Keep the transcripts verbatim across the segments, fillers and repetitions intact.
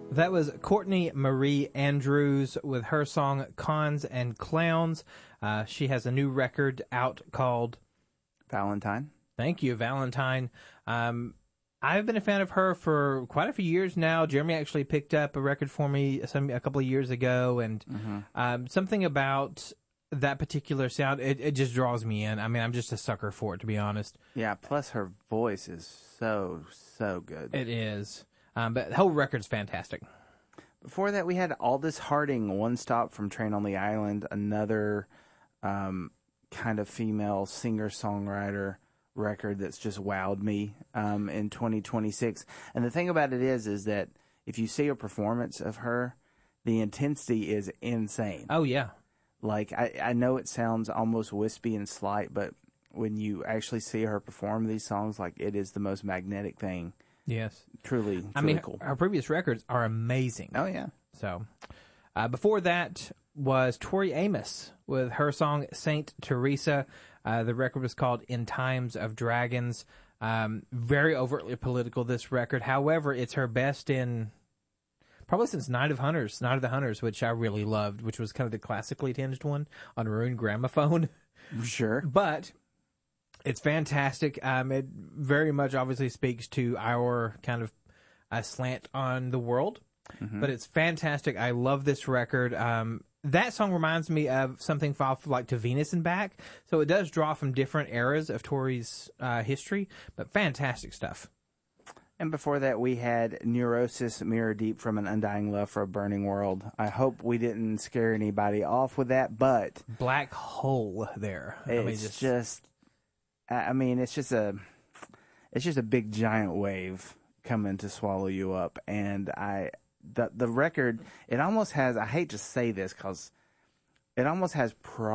That was Courtney Marie Andrews with her song Cons and Clowns. Uh, she has a new record out called Valentine. Thank you, Valentine. Um, I've been a fan of her for quite a few years now. Jeremy actually picked up a record for me some, a couple of years ago, and mm-hmm. um, something about that particular sound, it, it just draws me in. I mean, I'm just a sucker for it, to be honest. Yeah, plus her voice is so, so good. It is. Um, but the whole record's fantastic. Before that, we had Aldous Harding, One Stop from Train on the Island, another um, kind of female singer-songwriter record that's just wowed me um, in twenty twenty-six. And the thing about it is, is that if you see a performance of her, the intensity is insane. Oh, yeah. Like, I, I know it sounds almost wispy and slight, but when you actually see her perform these songs, like, it is the most magnetic thing. Yes. Truly, truly I mean, cool. Her previous records are amazing. Oh, yeah. So, uh, before that was Tori Amos with her song Saint Teresa. Uh, the record was called In Times of Dragons. Um, very overtly political, this record. However, it's her best in probably since Night of Hunters, Night of the Hunters, which I really loved, which was kind of the classically tinged one on Maroon Gramophone. Sure. But it's fantastic. Um, it very much obviously speaks to our kind of uh, slant on the world. Mm-hmm. But it's fantastic. I love this record. Um, that song reminds me of something off like To Venus and Back. So it does draw from different eras of Tori's uh, history, but fantastic stuff. And before that, we had Neurosis, Mirror Deep from An Undying Love for a Burning World. I hope we didn't scare anybody off with that, but... Black hole there. It's I mean, just... just... I mean, it's just a... It's just a big, giant wave coming to swallow you up. And I... The, the record, it almost has... I hate to say this, because... It almost has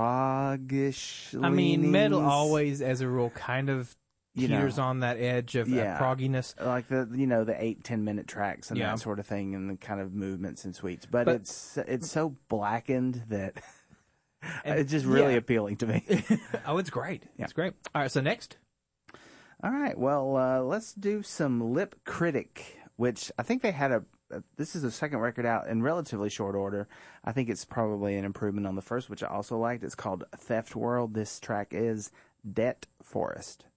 prog-ish I mean, leanings. metal always, as a rule, kind of... You teeters know, on that edge of yeah, uh, progginess, like the you know the eight ten minute tracks and yeah. that sort of thing, and the kind of movements and sweeps. But, but it's it's so blackened that it's just really yeah. appealing to me. Oh, it's great! Yeah. It's great. All right, so next, all right, well, uh, let's do some Lip Critic, which I think they had a. This is the second record out in relatively short order. I think it's probably an improvement on the first, which I also liked. It's called Theft World. This track is Debt Forest.